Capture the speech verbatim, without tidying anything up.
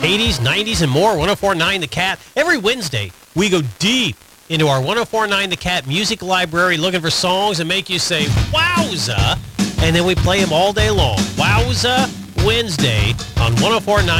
eighties, nineties, and more. one oh four point nine The Cat. Every Wednesday, we go deep into our one oh four point nine The Cat music library, looking for songs that make you say, wowza, and then we play them all day long. Wowza Wednesday on one oh four point nine